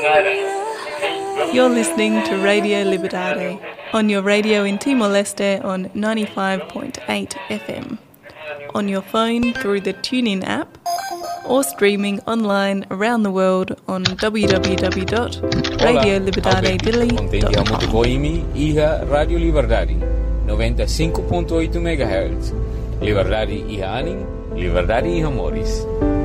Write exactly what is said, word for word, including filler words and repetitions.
You're listening to Radio Libertad on your radio in Timor-Leste on ninety-five point eight F M, on your phone through the TuneIn app, or streaming online around the world on w w w dot radio libertad dili dot com. Contenti iha Radio Liberdade noventa e cinco ponto oito megahertz. Liberdade iha aning, liberdade iha moris.